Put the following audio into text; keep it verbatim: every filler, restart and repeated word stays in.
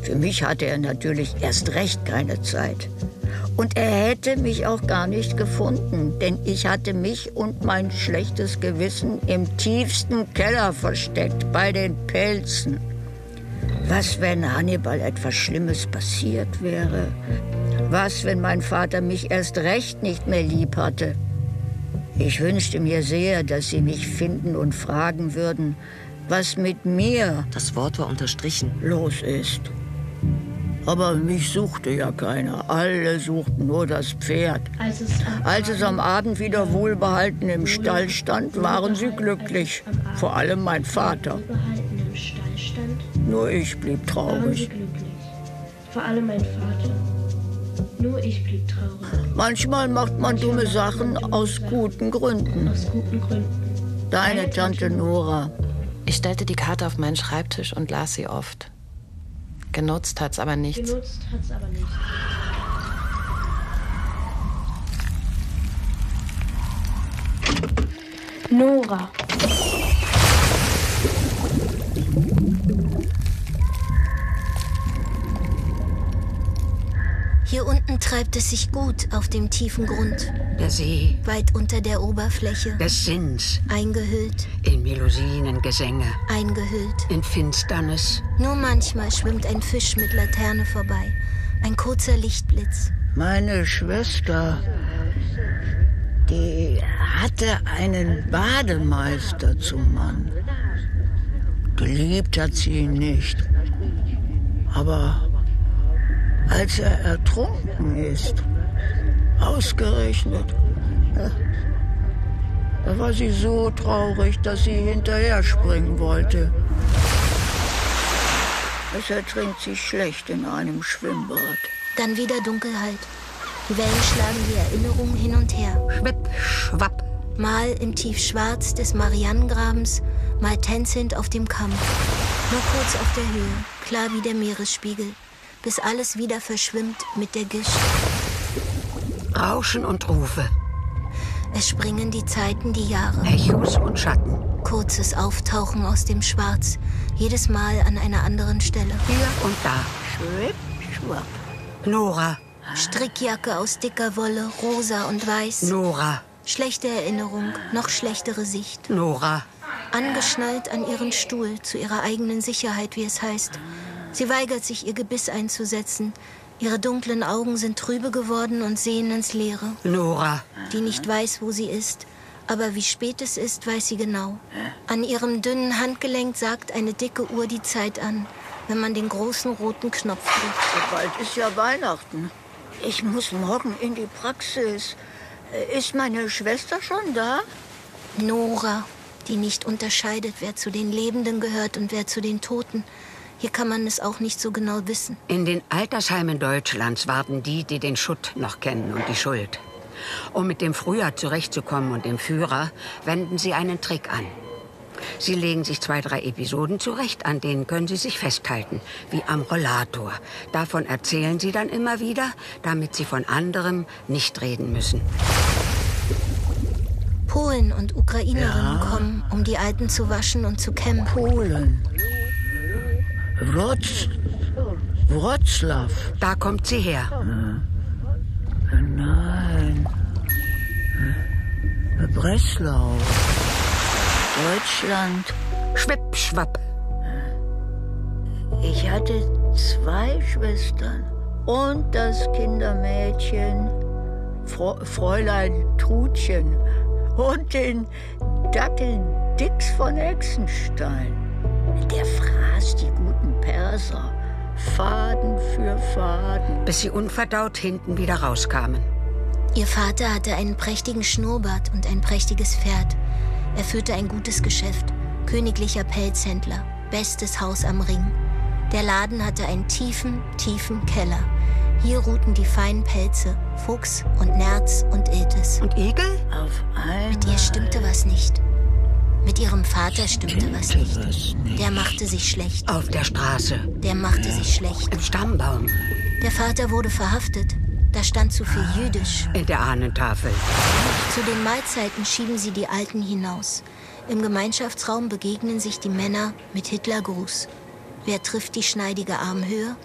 Für mich hatte er natürlich erst recht keine Zeit. Und er hätte mich auch gar nicht gefunden, denn ich hatte mich und mein schlechtes Gewissen im tiefsten Keller versteckt, bei den Pelzen. Was, wenn Hannibal etwas Schlimmes passiert wäre? Was, wenn mein Vater mich erst recht nicht mehr lieb hatte? Ich wünschte mir sehr, dass sie mich finden und fragen würden, was mit mir, das Wort war unterstrichen, los ist. Aber mich suchte ja keiner. Alle suchten nur das Pferd. Als es, Als es am Abend wieder wohlbehalten im Stall stand, waren sie glücklich. Vor allem mein Vater. im Stall stand, Nur ich blieb waren sie traurig. glücklich. Vor allem mein Vater. Nur ich blieb traurig. Manchmal macht man dumme Sachen aus guten Gründen. Aus guten Gründen. Deine Tante Nora. Ich stellte die Karte auf meinen Schreibtisch und las sie oft. Genutzt hat's aber nichts. Genutzt hat's aber nicht. Nora. Hier unten treibt es sich gut auf dem tiefen Grund, Der See weit unter der Oberfläche, des Sinns, eingehüllt, in Melusinengesänge, eingehüllt. in Finsternis. Nur manchmal schwimmt ein Fisch mit Laterne vorbei, ein kurzer Lichtblitz. Meine Schwester, die hatte einen Bademeister zum Mann. Geliebt hat sie ihn nicht. Aber als er ertrunken ist, ausgerechnet, ja, da war sie so traurig, dass sie hinterher springen wollte. Es ertrinkt sich schlecht in einem Schwimmbad. Dann wieder Dunkelheit. Die Wellen schlagen die Erinnerungen hin und her. Schwipp, schwapp. Mal im Tiefschwarz des Marianengrabens, mal tänzelnd auf dem Kamm. Nur kurz auf der Höhe, klar wie der Meeresspiegel, bis alles wieder verschwimmt mit der Gischt. Rauschen und Rufe, Es springen die Zeiten, die Jahre. Echos und Schatten. Kurzes Auftauchen aus dem Schwarz, jedes Mal an einer anderen Stelle. Hier und da. Schwipp, schwapp. Nora, Strickjacke aus dicker Wolle, rosa und weiß. Nora, Schlechte Erinnerung, noch schlechtere Sicht. Nora. Angeschnallt an ihren Stuhl, zu ihrer eigenen Sicherheit, wie es heißt. Sie weigert sich, ihr Gebiss einzusetzen. Ihre dunklen Augen sind trübe geworden und sehen ins Leere. Nora, Die nicht weiß, wo sie ist. Aber wie spät es ist, weiß sie genau. An ihrem dünnen Handgelenk sagt eine dicke Uhr die Zeit an, wenn man den großen roten Knopf drückt. Bald ist ja Weihnachten. Ich muss morgen in die Praxis. Ist meine Schwester schon da? Nora, die nicht unterscheidet, wer zu den Lebenden gehört und wer zu den Toten. Hier kann man es auch nicht so genau wissen. in den Altersheimen Deutschlands warten die, die den Schutt noch kennen und die Schuld. Um mit dem Frühjahr zurechtzukommen und dem Führer, wenden sie einen Trick an. Sie legen sich zwei, drei Episoden zurecht, an denen können sie sich festhalten, wie am Rollator. Davon erzählen sie dann immer wieder, damit sie von anderem nicht reden müssen. Polen und Ukrainerinnen kommen, um die Alten zu waschen und zu kämmen. Polen. Wrocław. Wrocław. Da kommt sie her. Nein. Breslau. Deutschland. Schwipp, schwapp. Ich hatte zwei Schwestern und das Kindermädchen Fro Fräulein Trutchen und den Dackel Dix von Hexenstein. Der fraß die guten Perser, Faden für Faden. Bis sie unverdaut hinten wieder rauskamen. Ihr Vater hatte einen prächtigen Schnurrbart und ein prächtiges Pferd. Er führte ein gutes Geschäft, königlicher Pelzhändler, bestes Haus am Ring. Der Laden hatte einen tiefen, tiefen Keller. Hier ruhten die feinen Pelze, Fuchs und Nerz und Iltis. Und Igel? Auf einmal Mit ihr stimmte was nicht. Mit ihrem Vater stimmte was nicht. Der machte sich schlecht. Auf der Straße, Der machte sich schlecht. im Stammbaum, Der Vater wurde verhaftet. Da stand zu viel Jüdisch. in der Ahnentafel. Zu den Mahlzeiten schieben sie die Alten hinaus. Im Gemeinschaftsraum begegnen sich die Männer mit Hitlergruß. Wer trifft die schneidige Armhöhe?